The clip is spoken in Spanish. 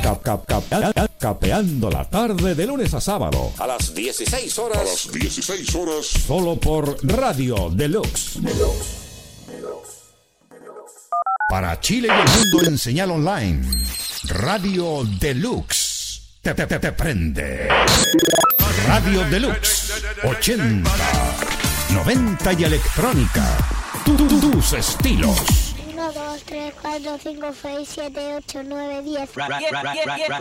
Capeando la tarde de lunes a sábado a las 16 horas. Solo por Radio Deluxe. Para Chile y el mundo en señal online. Radio Deluxe. Te prende. Radio Deluxe. 80, 90 y electrónica. Tus estilos. 1, 2, 3, 4, 5, 6, 7, 8, 9, 10.